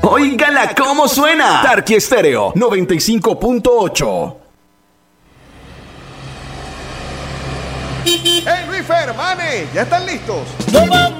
¡Óigala cómo suena! Tarqui Estéreo 95.8. ¡Hey, Luis Fer, Mane! ¿Ya están listos? ¡No vamos!